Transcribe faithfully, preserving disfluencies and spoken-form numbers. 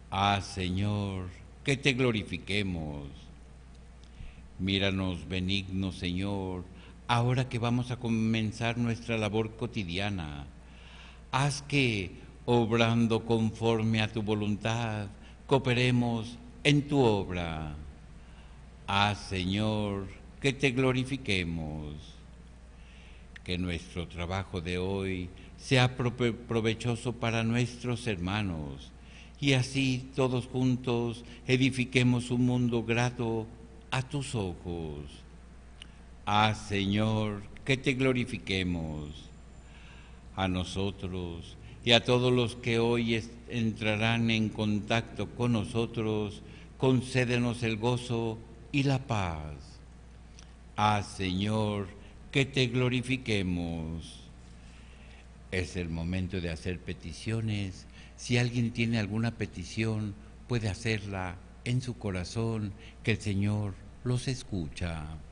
Ah, Señor, que te glorifiquemos. Míranos, benigno Señor, ahora que vamos a comenzar nuestra labor cotidiana. Haz que, obrando conforme a tu voluntad, cooperemos en tu obra. Haz, Señor, que te glorifiquemos. Que nuestro trabajo de hoy sea provechoso para nuestros hermanos y así todos juntos edifiquemos un mundo grato a tus ojos. Haz, Señor, que te glorifiquemos. A nosotros y a todos los que hoy entrarán en contacto con nosotros, concédenos el gozo y la paz. Haz, Señor, que te glorifiquemos. Es el momento de hacer peticiones. Si alguien tiene alguna petición, puede hacerla en su corazón, que el Señor los escucha.